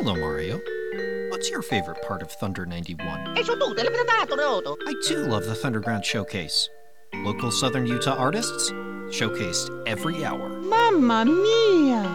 Hello, Mario. What's your favorite part of Thunder 91? E su tutte le patate, Roto. I too love the Thunderground Showcase. Local Southern Utah artists showcased every hour. Mamma mia!